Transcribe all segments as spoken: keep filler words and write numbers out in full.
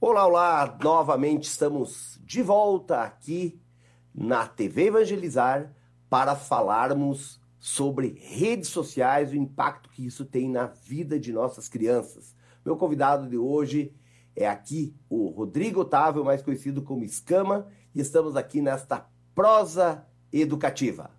Olá, olá! Novamente estamos de volta aqui na T V Evangelizar para falarmos sobre redes sociais, o impacto que isso tem na vida de nossas crianças. Meu convidado de hoje é aqui o Rodrigo Otávio, mais conhecido como Escama, e estamos aqui nesta prosa educativa.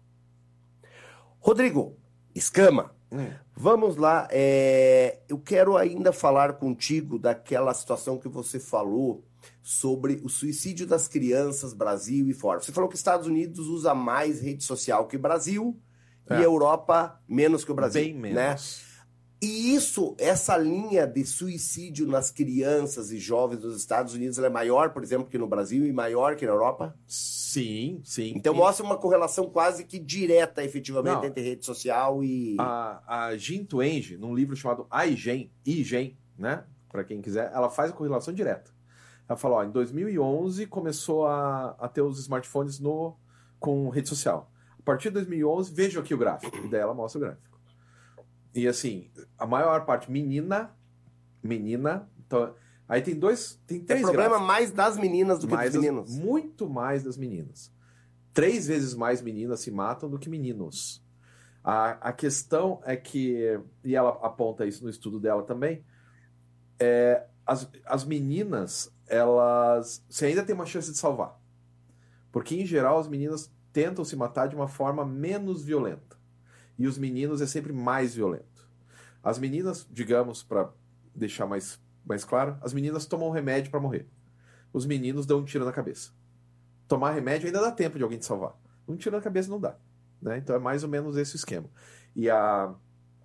Rodrigo, Escama, hum. vamos lá, é... eu quero ainda falar contigo daquela situação que você falou sobre o suicídio das crianças, Brasil e fora. Você falou que os Estados Unidos usa mais rede social que o Brasil é. e a Europa menos que o Brasil. Bem menos. Né? E isso, essa linha de suicídio nas crianças e jovens dos Estados Unidos, ela é maior, por exemplo, que no Brasil e maior que na Europa? Sim, sim. Então e... mostra uma correlação quase que direta, efetivamente, Não, entre rede social e... A, a Jean Twenge, num livro chamado iGen, iGen, né? Para quem quiser, ela faz a correlação direta. Ela fala, ó, em dois mil e onze começou a, a ter os smartphones no, com rede social. A partir de dois mil e onze, veja aqui o gráfico. E daí ela mostra o gráfico. E assim, a maior parte menina, menina, então, aí tem dois, tem três É problema gráficos. mais das meninas do que mais dos meninos. Das, muito mais das meninas. Três vezes mais meninas se matam do que meninos. A, a questão é que, e ela aponta isso no estudo dela também, é, as, as meninas, elas, você ainda tem uma chance de salvar. Porque, em geral, as meninas tentam se matar de uma forma menos violenta. E os meninos é sempre mais violento. As meninas, digamos, para deixar mais, mais claro, as meninas tomam remédio para morrer. Os meninos dão um tiro na cabeça. Tomar remédio ainda dá tempo de alguém te salvar. Um tiro na cabeça não dá. Né? Então é mais ou menos esse o esquema. E a,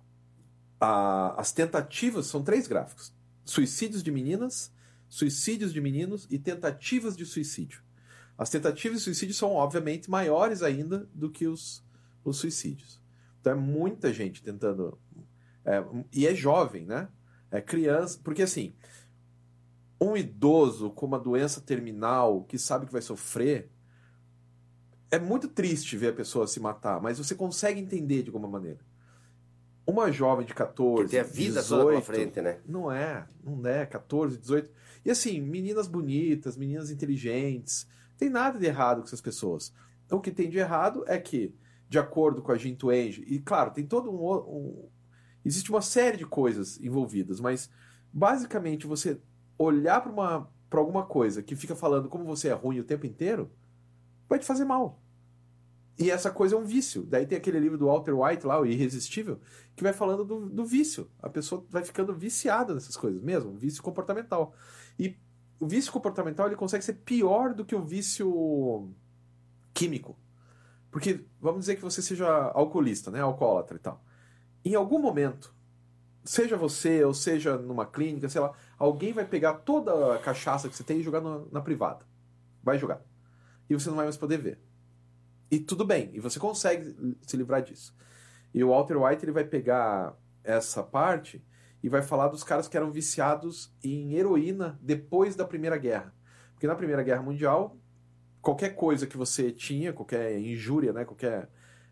a, as tentativas são três gráficos. Suicídios de meninas, suicídios de meninos e tentativas de suicídio. As tentativas de suicídio são, obviamente, maiores ainda do que os, os suicídios. Então é muita gente tentando... É, e é jovem, né? É criança... Porque assim, um idoso com uma doença terminal que sabe que vai sofrer, é muito triste ver a pessoa se matar, mas você consegue entender de alguma maneira. Uma jovem de catorze, que tem a vida dezoito, toda pela frente, né? Não é, não é, catorze, dezoito. E assim, meninas bonitas, meninas inteligentes, não tem nada de errado com essas pessoas. Então o que tem de errado é que, de acordo com a Jean Twenge, e claro, tem todo um, um... existe uma série de coisas envolvidas, mas basicamente você olhar para uma para alguma coisa que fica falando como você é ruim o tempo inteiro, vai te fazer mal. E essa coisa é um vício. Daí tem aquele livro do Walter White lá, O Irresistível, que vai falando do, do vício. A pessoa vai ficando viciada nessas coisas mesmo, um vício comportamental. E o vício comportamental ele consegue ser pior do que o vício químico. Porque, vamos dizer que você seja alcoolista, né? Alcoólatra e tal. Em algum momento, seja você ou seja numa clínica, sei lá, alguém vai pegar toda a cachaça que você tem e jogar no, na privada. Vai jogar. E você não vai mais poder ver. E tudo bem. E você consegue se livrar disso. E o Walter White ele vai pegar essa parte e vai falar dos caras que eram viciados em heroína depois da Primeira Guerra. Porque na Primeira Guerra Mundial... qualquer coisa que você tinha, qualquer injúria, né, qualquer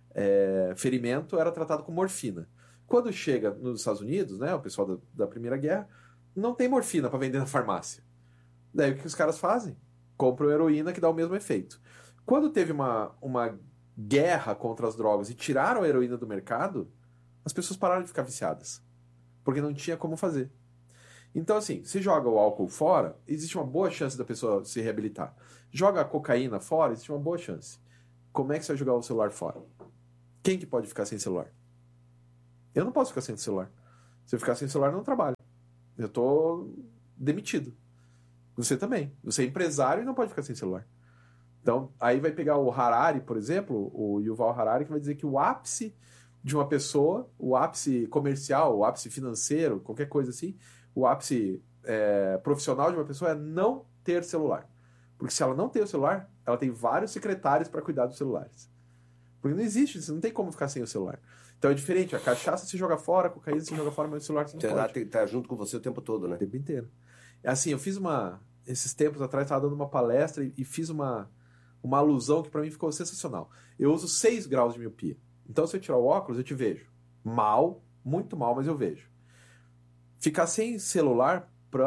é, ferimento, era tratado com morfina. Quando chega nos Estados Unidos, né, o pessoal da, da Primeira Guerra, não tem morfina para vender na farmácia. Daí o que os caras fazem? Compram heroína que dá o mesmo efeito. Quando teve uma, uma guerra contra as drogas e tiraram a heroína do mercado, as pessoas pararam de ficar viciadas. Porque não tinha como fazer. Então, assim, se joga o álcool fora, existe uma boa chance da pessoa se reabilitar. Joga a cocaína fora, existe uma boa chance. Como é que você vai jogar o celular fora? Quem que pode ficar sem celular? Eu não posso ficar sem celular. Se eu ficar sem celular, eu não trabalho. Eu tô demitido. Você também. Você é empresário e não pode ficar sem celular. Então, aí vai pegar o Harari, por exemplo, o Yuval Harari, que vai dizer que o ápice de uma pessoa, o ápice comercial, o ápice financeiro, qualquer coisa assim, o ápice é, profissional de uma pessoa é não ter celular. Porque se ela não tem o celular, ela tem vários secretários para cuidar dos celulares. Porque não existe, você não tem como ficar sem o celular. Então é diferente, a cachaça se joga fora, a cocaína se joga fora, mas o celular você não você pode. Tá, tá junto com você o tempo todo, né? O tempo inteiro. Assim, eu fiz uma... Esses tempos atrás, estava dando uma palestra e, e fiz uma, uma alusão que para mim ficou sensacional. Eu uso seis graus de miopia. Então se eu tirar o óculos, eu te vejo. Mal, muito mal, mas eu vejo. Ficar sem celular para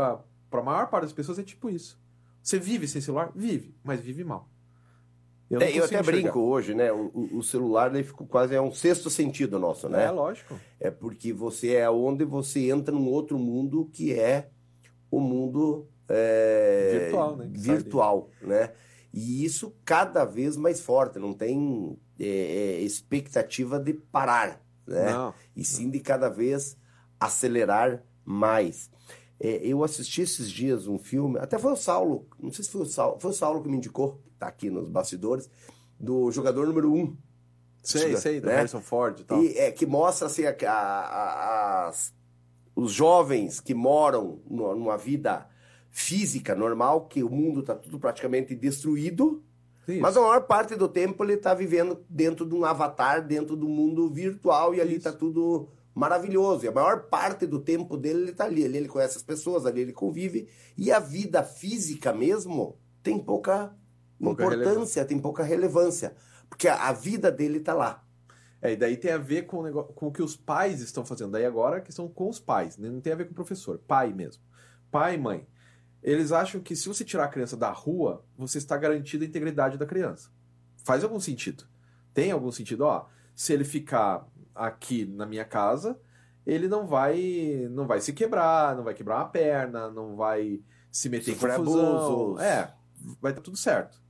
para a maior parte das pessoas é tipo isso. Você vive sem celular? Vive, mas vive mal. Eu, é, eu até enxergar. brinco hoje, né? O, o celular ele ficou quase é um sexto sentido nosso, né? É, lógico. É porque você é onde você entra num outro mundo que é o mundo é, virtual, né? virtual, né? E isso cada vez mais forte, não tem é, expectativa de parar, né? Não, e sim não. de cada vez acelerar mais. É, eu assisti esses dias um filme, até foi o Saulo, não sei se foi o Saulo, foi o Saulo que me indicou, tá aqui nos bastidores, do jogador número um. Sei, sei, né? do Harrison Ford e tal. E, é, que mostra assim, a, a, as, os jovens que moram numa vida física normal, que o mundo está tudo praticamente destruído, isso. Mas a maior parte do tempo ele está vivendo dentro de um avatar, dentro do mundo virtual, e ali está tudo maravilhoso. E a maior parte do tempo dele ele está ali. Ali ele conhece as pessoas, ali ele convive. E a vida física mesmo tem pouca, pouca importância, tem pouca relevância. Porque a, a vida dele está lá. É, e daí tem a ver com o, negócio, com o que os pais estão fazendo. Daí agora a questão com os pais, né? Não tem a ver com o professor, pai mesmo. Pai e mãe. Eles acham que se você tirar a criança da rua, você está garantindo a integridade da criança. Faz algum sentido. Tem algum sentido? Ó, se ele ficar aqui na minha casa, ele não vai não vai se quebrar, não vai quebrar uma perna, não vai se meter Sofrer em confusão. abusos. É, vai estar tudo certo.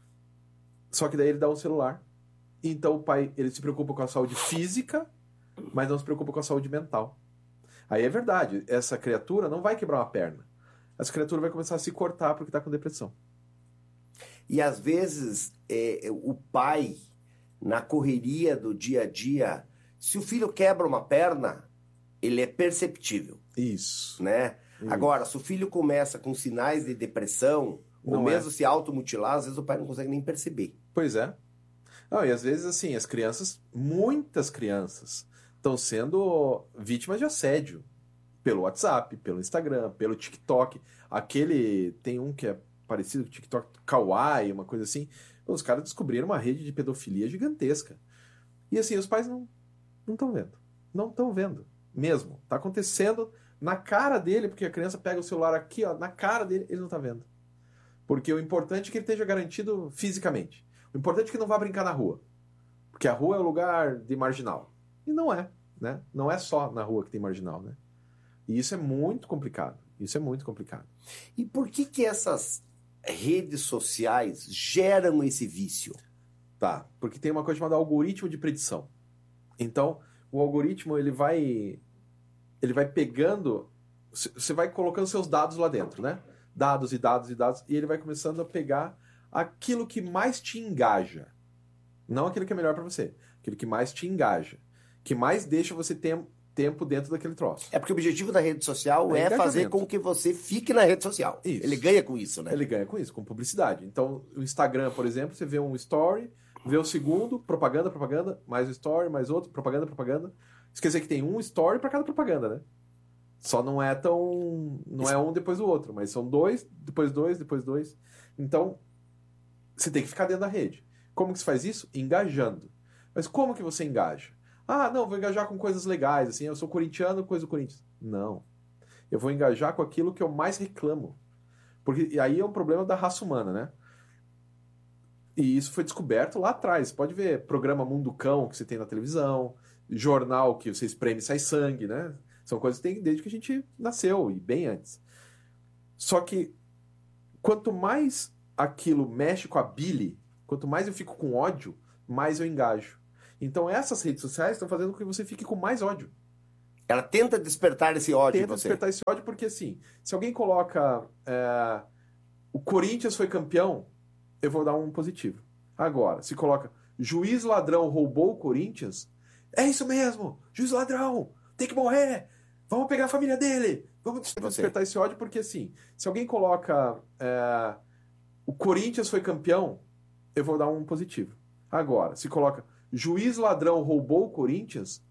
Só que daí ele dá um celular. Então o pai, ele se preocupa com a saúde física, mas não se preocupa com a saúde mental. Aí é verdade, essa criatura não vai quebrar uma perna. Essa criatura vai começar a se cortar porque está com depressão. E às vezes é, o pai, na correria do dia a dia, se o filho quebra uma perna, ele é perceptível. Isso. Né? Isso. Agora, se o filho começa com sinais de depressão, não ou mesmo é. se automutilar, às vezes o pai não consegue nem perceber. Pois é. Não, e às vezes, assim, as crianças, muitas crianças, estão sendo vítimas de assédio. Pelo WhatsApp, pelo Instagram, pelo TikTok. Aquele, tem um que é parecido com o TikTok, Kawaii, uma coisa assim. Os caras descobriram uma rede de pedofilia gigantesca. E assim, os pais não não estão vendo. Não estão vendo. Mesmo. Tá acontecendo na cara dele, porque a criança pega o celular aqui, ó, na cara dele, ele não tá vendo. Porque o importante é que ele esteja garantido fisicamente. O importante é que não vá brincar na rua. Porque a rua é o lugar de marginal. E não é, né? Não é só na rua que tem marginal, né? E isso é muito complicado. Isso é muito complicado. E por que que essas redes sociais geram esse vício? Tá, porque tem uma coisa chamada algoritmo de predição. Então, o algoritmo, ele vai ele vai pegando, você vai colocando seus dados lá dentro, né? Dados e dados e dados, e ele vai começando a pegar aquilo que mais te engaja. Não aquilo que é melhor para você, aquilo que mais te engaja, que mais deixa você ter tempo dentro daquele troço. É porque o objetivo da rede social é, é fazer com que você fique na rede social. Isso. Ele ganha com isso, né? Ele ganha com isso, com publicidade. Então, o Instagram, por exemplo, você vê um story, vê o segundo, propaganda, propaganda, mais um story, mais outro, propaganda, propaganda. Esquecer que tem um story para cada propaganda, né? Só não é tão... Não é um depois do outro, mas são dois, depois dois, depois dois. Então, você tem que ficar dentro da rede. Como que se faz isso? Engajando. Mas como que você engaja? Ah, não, vou engajar com coisas legais, assim, eu sou corintiano, coisa do Corinthians. Não. Eu vou engajar com aquilo que eu mais reclamo. Porque e aí é um problema da raça humana, né? E isso foi descoberto lá atrás. Pode ver programa Mundo Cão que você tem na televisão, jornal que você espreme e sai sangue, né? São coisas que tem desde que a gente nasceu e bem antes. Só que quanto mais aquilo mexe com a bile, quanto mais eu fico com ódio, mais eu engajo. Então essas redes sociais estão fazendo com que você fique com mais ódio. Ela tenta despertar esse ódio tenta em você. despertar esse ódio porque, assim, se alguém coloca é, o Corinthians foi campeão, eu vou dar um positivo. Agora, se coloca juiz ladrão roubou o Corinthians, é isso mesmo, juiz ladrão, tem que morrer, vamos pegar a família dele, vamos despertar esse ódio porque, assim, se alguém coloca é, o Corinthians foi campeão, eu vou dar um positivo. Agora, se coloca juiz ladrão roubou o Corinthians,